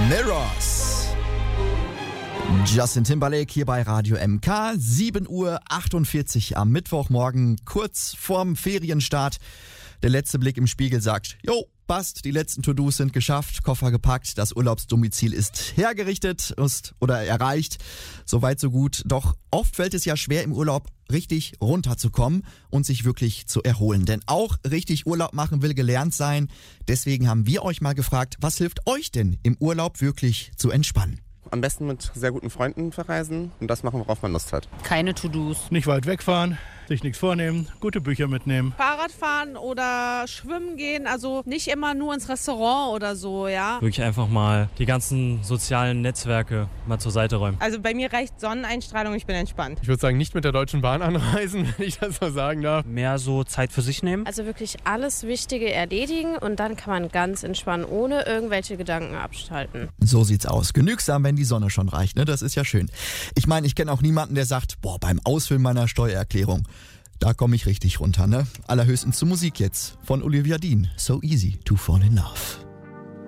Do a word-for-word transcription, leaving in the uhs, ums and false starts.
Mirrors. Justin Timberlake hier bei Radio M K. sieben Uhr achtundvierzig am Mittwochmorgen, kurz vorm Ferienstart. Der letzte Blick im Spiegel sagt, jo, passt, die letzten To-Dos sind geschafft, Koffer gepackt, das Urlaubsdomizil ist hergerichtet ist oder erreicht. Soweit so gut. Doch oft fällt es ja schwer im Urlaub richtig runterzukommen und sich wirklich zu erholen. Denn auch richtig Urlaub machen will gelernt sein. Deswegen haben wir euch mal gefragt, was hilft euch denn im Urlaub wirklich zu entspannen? Am besten mit sehr guten Freunden verreisen und das machen, worauf man Lust hat. Keine To-Dos. Nicht weit wegfahren, sich nichts vornehmen, gute Bücher mitnehmen. Fahrrad fahren oder schwimmen gehen, also nicht immer nur ins Restaurant oder so, ja. Wirklich einfach mal die ganzen sozialen Netzwerke mal zur Seite räumen. Also bei mir reicht Sonneneinstrahlung, ich bin entspannt. Ich würde sagen, nicht mit der Deutschen Bahn anreisen, wenn ich das so sagen darf. Mehr so Zeit für sich nehmen. Also wirklich alles Wichtige erledigen und dann kann man ganz entspannen, ohne irgendwelche Gedanken abschalten. So sieht's aus. Genügsam, wenn die Sonne schon reicht, ne? Das ist ja schön. Ich meine, ich kenne auch niemanden, der sagt, boah, beim Ausfüllen meiner Steuererklärung, da komme ich richtig runter, ne? Allerhöchstens zur Musik jetzt von Olivia Dean. So easy to fall in love.